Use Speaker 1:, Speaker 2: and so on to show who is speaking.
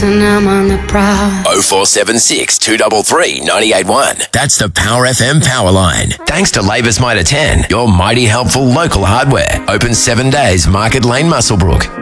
Speaker 1: And I'm on the prowl.
Speaker 2: 0476 233 981. That's the Power FM power line. Thanks to Labour's Mitre 10, your mighty helpful local hardware. Open 7 days, Market Lane, Muswellbrook.